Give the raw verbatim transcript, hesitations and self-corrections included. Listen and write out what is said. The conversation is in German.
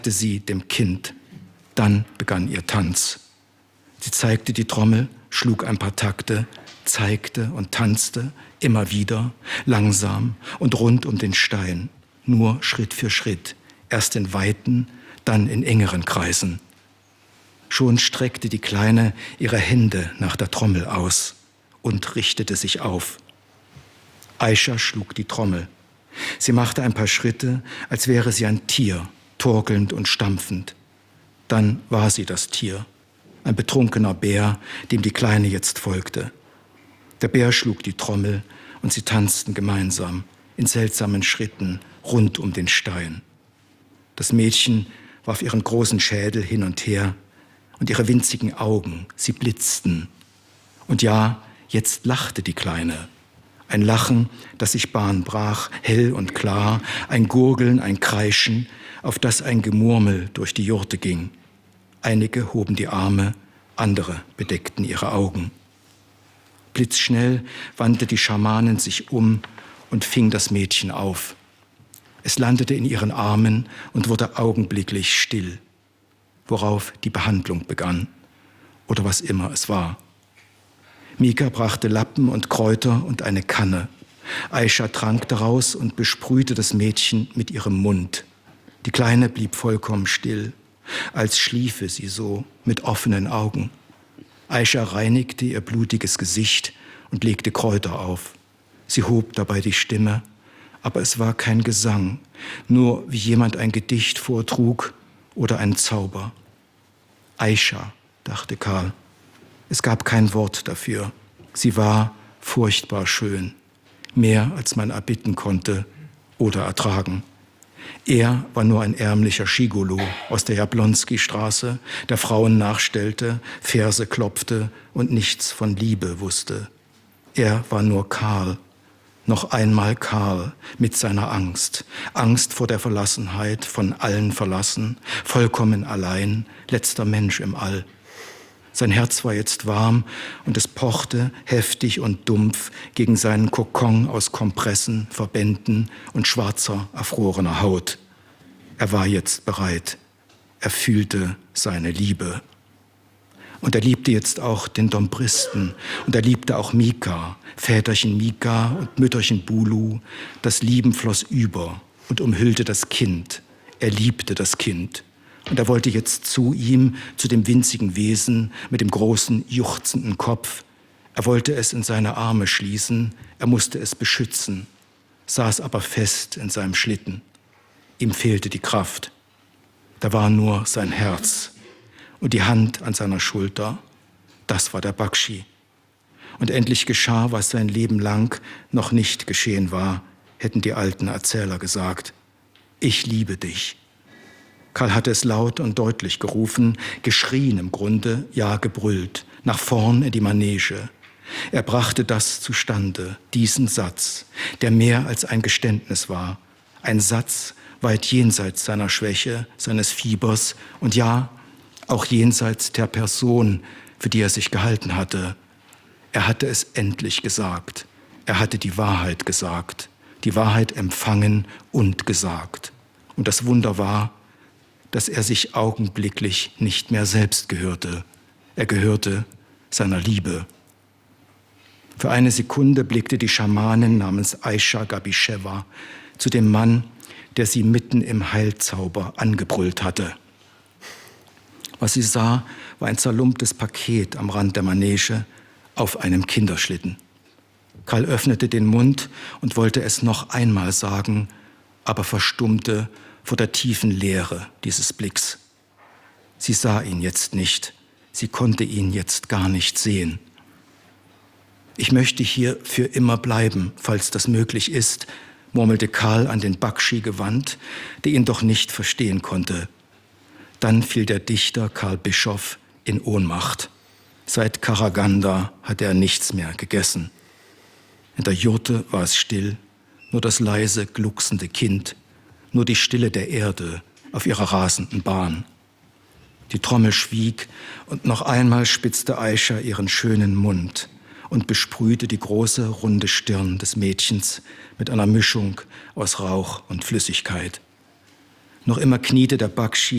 sie dem Kind. Dann begann ihr Tanz. Sie zeigte die Trommel, schlug ein paar Takte, zeigte und tanzte, immer wieder, langsam und rund um den Stein, nur Schritt für Schritt, erst in weiten, dann in engeren Kreisen. Schon streckte die Kleine ihre Hände nach der Trommel aus und richtete sich auf. Aischa schlug die Trommel. Sie machte ein paar Schritte, als wäre sie ein Tier, torkelnd und stampfend. Dann war sie das Tier, ein betrunkener Bär, dem die Kleine jetzt folgte. Der Bär schlug die Trommel und sie tanzten gemeinsam, in seltsamen Schritten, rund um den Stein. Das Mädchen warf ihren großen Schädel hin und her und ihre winzigen Augen, sie blitzten. Und ja, jetzt lachte die Kleine. Ein Lachen, das sich Bahn brach, hell und klar, ein Gurgeln, ein Kreischen, auf das ein Gemurmel durch die Jurte ging. Einige hoben die Arme, andere bedeckten ihre Augen. Blitzschnell wandte die Schamanin sich um und fing das Mädchen auf. Es landete in ihren Armen und wurde augenblicklich still, worauf die Behandlung begann, oder was immer es war. Mika brachte Lappen und Kräuter und eine Kanne. Aischa trank daraus und besprühte das Mädchen mit ihrem Mund. Die Kleine blieb vollkommen still, als schliefe sie so mit offenen Augen. Aischa reinigte ihr blutiges Gesicht und legte Kräuter auf. Sie hob dabei die Stimme, aber es war kein Gesang, nur wie jemand ein Gedicht vortrug oder ein Zauber. Aischa, dachte Karl. Es gab kein Wort dafür. Sie war furchtbar schön, mehr als man erbitten konnte oder ertragen. Er war nur ein ärmlicher Schigolo aus der Jablonski-Straße, der Frauen nachstellte, Verse klopfte und nichts von Liebe wusste. Er war nur Karl, noch einmal Karl mit seiner Angst, Angst vor der Verlassenheit, von allen verlassen, vollkommen allein, letzter Mensch im All. Sein Herz war jetzt warm und es pochte heftig und dumpf gegen seinen Kokon aus Kompressen, Verbänden und schwarzer, erfrorener Haut. Er war jetzt bereit. Er fühlte seine Liebe. Und er liebte jetzt auch den Dombristen und er liebte auch Mika, Väterchen Mika und Mütterchen Bulu. Das Lieben floss über und umhüllte das Kind. Er liebte das Kind. Und er wollte jetzt zu ihm, zu dem winzigen Wesen mit dem großen, juchzenden Kopf. Er wollte es in seine Arme schließen, er musste es beschützen, saß aber fest in seinem Schlitten. Ihm fehlte die Kraft. Da war nur sein Herz und die Hand an seiner Schulter. Das war der Bakshi. Und endlich geschah, was sein Leben lang noch nicht geschehen war, hätten die alten Erzähler gesagt. Ich liebe dich. Karl hatte es laut und deutlich gerufen, geschrien im Grunde, ja gebrüllt, nach vorn in die Manege. Er brachte das zustande, diesen Satz, der mehr als ein Geständnis war. Ein Satz weit jenseits seiner Schwäche, seines Fiebers und ja, auch jenseits der Person, für die er sich gehalten hatte. Er hatte es endlich gesagt. Er hatte die Wahrheit gesagt, die Wahrheit empfangen und gesagt. Und das Wunder war, dass er sich augenblicklich nicht mehr selbst gehörte. Er gehörte seiner Liebe. Für eine Sekunde blickte die Schamanin namens Aischa Gabischewa zu dem Mann, der sie mitten im Heilzauber angebrüllt hatte. Was sie sah, war ein zerlumptes Paket am Rand der Manege auf einem Kinderschlitten. Karl öffnete den Mund und wollte es noch einmal sagen, aber verstummte vor der tiefen Leere dieses Blicks. Sie sah ihn jetzt nicht, sie konnte ihn jetzt gar nicht sehen. Ich möchte hier für immer bleiben, falls das möglich ist, murmelte Karl an den Bakshi gewandt, der ihn doch nicht verstehen konnte. Dann fiel der Dichter Karl Bischoff in Ohnmacht. Seit Karaganda hatte er nichts mehr gegessen. In der Jurte war es still, nur das leise, glucksende Kind, nur die Stille der Erde auf ihrer rasenden Bahn. Die Trommel schwieg und noch einmal spitzte Aischa ihren schönen Mund und besprühte die große, runde Stirn des Mädchens mit einer Mischung aus Rauch und Flüssigkeit. Noch immer kniete der Bakshi